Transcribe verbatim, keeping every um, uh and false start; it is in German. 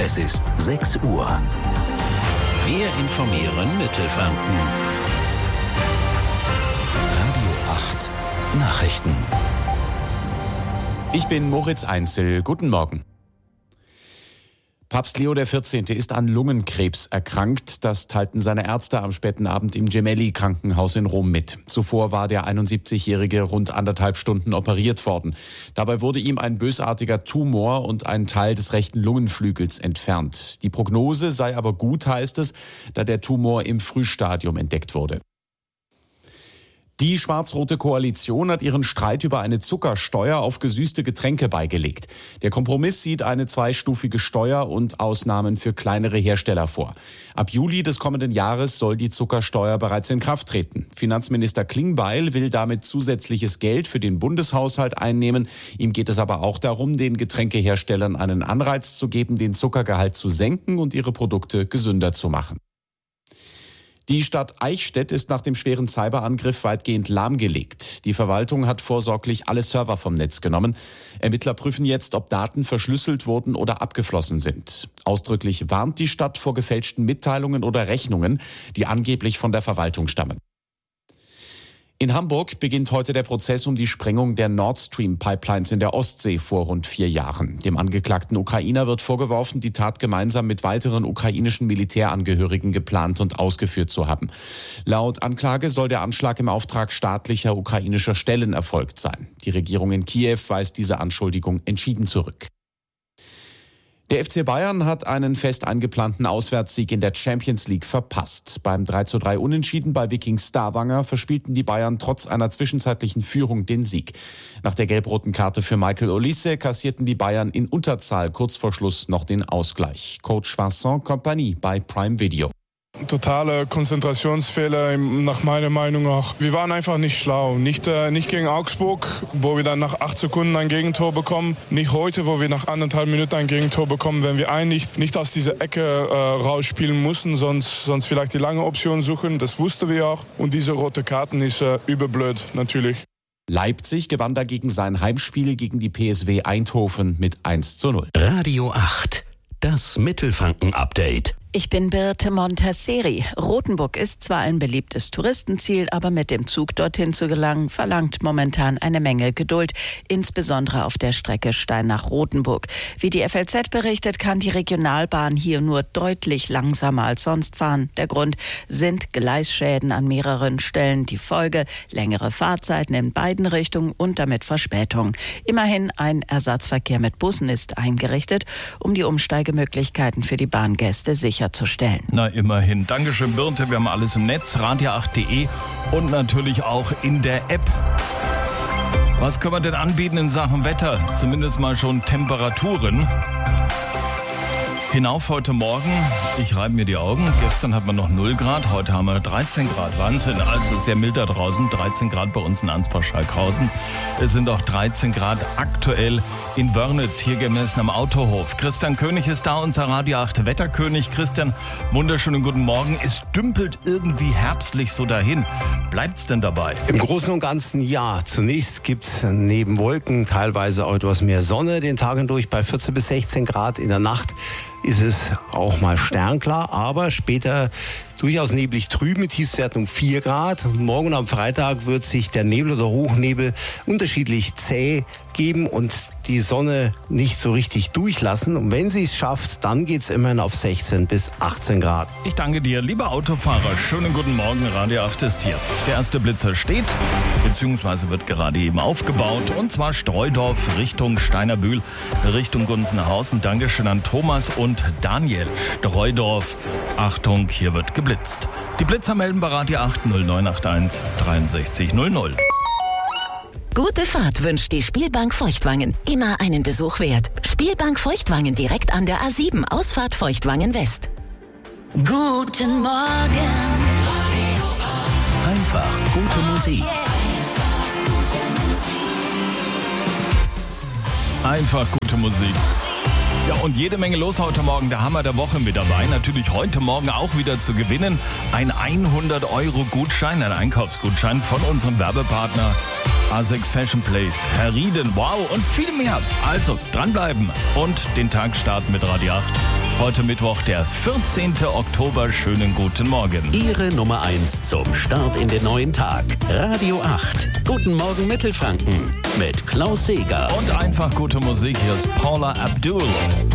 Es ist sechs Uhr. Wir informieren Mittelfranken. Radio acht Nachrichten. Ich bin Moritz Einzel. Guten Morgen. Papst Leo der vierzehnte ist an Lungenkrebs erkrankt. Das teilten seine Ärzte am späten Abend im Gemelli-Krankenhaus in Rom mit. Zuvor war der einundsiebzigjährige rund anderthalb Stunden operiert worden. Dabei wurde ihm ein bösartiger Tumor und ein Teil des rechten Lungenflügels entfernt. Die Prognose sei aber gut, heißt es, da der Tumor im Frühstadium entdeckt wurde. Die schwarz-rote Koalition hat ihren Streit über eine Zuckersteuer auf gesüßte Getränke beigelegt. Der Kompromiss sieht eine zweistufige Steuer und Ausnahmen für kleinere Hersteller vor. Ab Juli des kommenden Jahres soll die Zuckersteuer bereits in Kraft treten. Finanzminister Klingbeil will damit zusätzliches Geld für den Bundeshaushalt einnehmen. Ihm geht es aber auch darum, den Getränkeherstellern einen Anreiz zu geben, den Zuckergehalt zu senken und ihre Produkte gesünder zu machen. Die Stadt Eichstätt ist nach dem schweren Cyberangriff weitgehend lahmgelegt. Die Verwaltung hat vorsorglich alle Server vom Netz genommen. Ermittler prüfen jetzt, ob Daten verschlüsselt wurden oder abgeflossen sind. Ausdrücklich warnt die Stadt vor gefälschten Mitteilungen oder Rechnungen, die angeblich von der Verwaltung stammen. In Hamburg beginnt heute der Prozess um die Sprengung der Nord Stream Pipelines in der Ostsee vor rund vier Jahren. Dem angeklagten Ukrainer wird vorgeworfen, die Tat gemeinsam mit weiteren ukrainischen Militärangehörigen geplant und ausgeführt zu haben. Laut Anklage soll der Anschlag im Auftrag staatlicher ukrainischer Stellen erfolgt sein. Die Regierung in Kiew weist diese Anschuldigung entschieden zurück. Der F C Bayern hat einen fest eingeplanten Auswärtssieg in der Champions League verpasst. Beim drei zu drei Unentschieden bei Viking Stavanger verspielten die Bayern trotz einer zwischenzeitlichen Führung den Sieg. Nach der gelb-roten Karte für Michael Olise kassierten die Bayern in Unterzahl kurz vor Schluss noch den Ausgleich. Coach Vincent Kompany bei Prime Video. Totale Konzentrationsfehler, nach meiner Meinung auch. Wir waren einfach nicht schlau. Nicht, äh, nicht gegen Augsburg, wo wir dann nach acht Sekunden ein Gegentor bekommen. Nicht heute, wo wir nach anderthalb Minuten ein Gegentor bekommen. Wenn wir eigentlich nicht aus dieser Ecke äh, rausspielen mussten, sonst, sonst vielleicht die lange Option suchen. Das wussten wir auch. Und diese rote Karten ist äh, überblöd, natürlich. Leipzig gewann dagegen sein Heimspiel gegen die P S V Eindhoven mit eins zu null. Radio acht, das Mittelfranken-Update. Ich bin Birte Montasseri. Rothenburg ist zwar ein beliebtes Touristenziel, aber mit dem Zug dorthin zu gelangen, verlangt momentan eine Menge Geduld, insbesondere auf der Strecke Steinach-Rothenburg. Wie die F L Z berichtet, kann die Regionalbahn hier nur deutlich langsamer als sonst fahren. Der Grund sind Gleisschäden an mehreren Stellen. Die Folge längere Fahrzeiten in beiden Richtungen und damit Verspätung. Immerhin ein Ersatzverkehr mit Bussen ist eingerichtet, um die Umsteigemöglichkeiten für die Bahngäste sicherzustellen. Na, immerhin. Dankeschön, Birte. Wir haben alles im Netz, radio acht punkt de und natürlich auch in der App. Was können wir denn anbieten in Sachen Wetter? Zumindest mal schon Temperaturen. Hinauf heute Morgen, ich reibe mir die Augen, gestern hat man noch null Grad, heute haben wir dreizehn Grad, Wahnsinn, also sehr mild da draußen, dreizehn Grad bei uns in Ansbach-Schalkhausen. Es sind auch dreizehn Grad aktuell in Wörnitz, hier gemessen am Autohof. Christian König ist da, unser Radio acht Wetterkönig. Christian, wunderschönen guten Morgen. Es dümpelt irgendwie herbstlich so dahin. Bleibt's denn dabei? Im Großen und Ganzen ja. Zunächst gibt's neben Wolken teilweise auch etwas mehr Sonne den Tag hindurch bei vierzehn bis sechzehn Grad. In der Nacht ist es auch mal sternklar, aber später durchaus neblig trüb mit Tiefstwerten um vier Grad. Und morgen am Freitag wird sich der Nebel oder Hochnebel unterschiedlich zäh geben und die Sonne nicht so richtig durchlassen. Und wenn sie es schafft, dann geht es immerhin auf sechzehn bis achtzehn Grad. Ich danke dir, lieber Autofahrer. Schönen guten Morgen, Radio acht ist hier. Der erste Blitzer steht, beziehungsweise wird gerade eben aufgebaut. Und zwar Streudorf Richtung Steinerbühl, Richtung Gunzenhausen. Dankeschön an Thomas und Daniel. Streudorf, Achtung, hier wird geblitzt. Die Blitzer melden bei Radio acht null neun acht eins dreiundsechzig null null. Gute Fahrt wünscht die Spielbank Feuchtwangen. Immer einen Besuch wert. Spielbank Feuchtwangen direkt an der A sieben, Ausfahrt Feuchtwangen West. Guten Morgen. Einfach gute Musik. Einfach gute Musik. Ja, und jede Menge los heute Morgen. Der Hammer der Woche mit dabei. Natürlich heute Morgen auch wieder zu gewinnen. Ein hundert Euro Gutschein, ein Einkaufsgutschein von unserem Werbepartner A sechs Fashion Place. Herr Rieden, wow, und viel mehr. Also dranbleiben und den Tag starten mit Radio acht. Heute Mittwoch, der vierzehnten Oktober. Schönen guten Morgen. Ihre Nummer eins zum Start in den neuen Tag. Radio acht. Guten Morgen Mittelfranken mit Klaus Seeger. Und einfach gute Musik. Hier ist Paula Abdul.